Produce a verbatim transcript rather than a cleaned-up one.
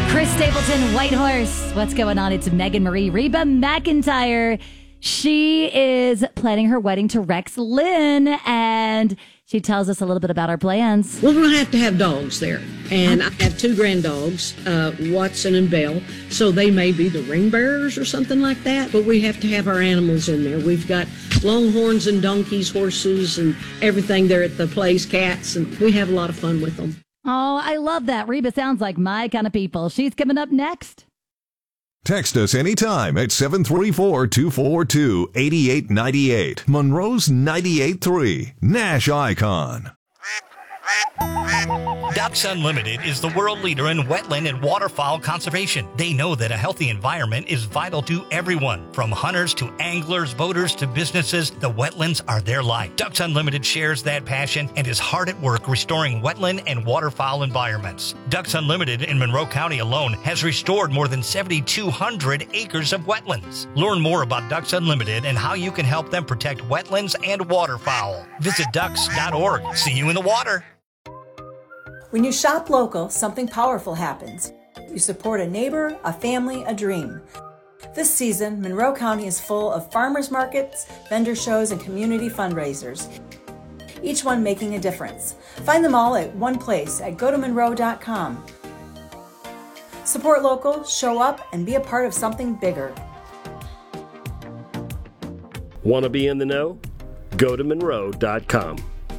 Chris Stapleton, Whitehorse. What's going on? It's Megan Marie Reba McEntire. She is planning her wedding to Rex Lynn, and she tells us a little bit about our plans. Well, we're going to have to have dogs there. And I have two grand dogs, uh, Watson and Belle, so they may be the ring bearers or something like that, but we have to have our animals in there. We've got longhorns and donkeys, horses, and everything there at the place, cats, and we have a lot of fun with them. Oh, I love that. Reba sounds like my kind of people. She's coming up next. Text us anytime at seven three four, two four two, eight eight nine eight. Monroe's ninety-eight point three. Nash Icon. Ducks Unlimited is the world leader in wetland and waterfowl conservation. They know that a healthy environment is vital to everyone, from hunters to anglers, boaters to businesses. The wetlands are their life. Ducks Unlimited shares that passion and is hard at work restoring wetland and waterfowl environments. Ducks Unlimited in Monroe County alone has restored more than seven thousand two hundred acres of wetlands. Learn more about Ducks Unlimited and how you can help them protect wetlands and waterfowl. Visit ducks dot org. See you in the water. When you shop local, something powerful happens. You support a neighbor, a family, a dream. This season, Monroe County is full of farmers markets, vendor shows, and community fundraisers, each one making a difference. Find them all at one place at go to monroe dot com. Support local, show up, and be a part of something bigger. Want to be in the know? go to monroe dot com.